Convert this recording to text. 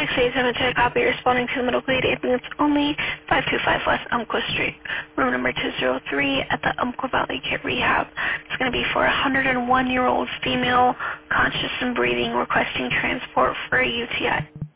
687 copy responding to the medical aid ambulance only, 525 West Umpqua Street, room number 203 at the Umpqua Valley Care Rehab. It's going to be for a 101-year-old female, conscious and breathing, requesting transport for a UTI.